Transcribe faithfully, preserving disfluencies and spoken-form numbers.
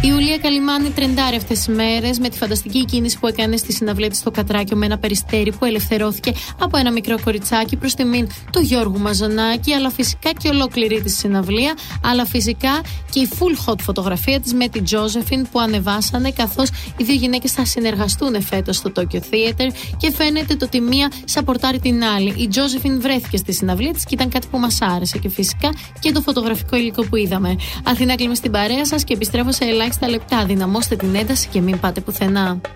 Η Ιουλία Καλιμάνη τρεντάρει αυτές τις μέρες με τη φανταστική κίνηση που έκανε στη συναυλία της στο Κατράκιο με ένα περιστέρι που ελευθερώθηκε από ένα μικρό κοριτσάκι προς τιμήν του Γιώργου Μαζονάκη, αλλά φυσικά και ολόκληρη τη συναυλία, αλλά φυσικά και η full hot φωτογραφία της με την Josephine που ανεβάσανε, καθώς οι δύο γυναίκες θα συνεργαστούν φέτος στο Tokyo Theater και φαίνεται το ότι μία σαπορτάρει την άλλη. Η Josephine βρέθηκε στη συναυλία της και ήταν κάτι που μας άρεσε και φυσικά και το φωτογραφικό υλικό που είδαμε. Αθηνά, κλείνουμε στην παρέα σας και επιστρέφω σε ελάχιστα λεπτά. Δυναμώστε την ένταση και μην πάτε πουθενά.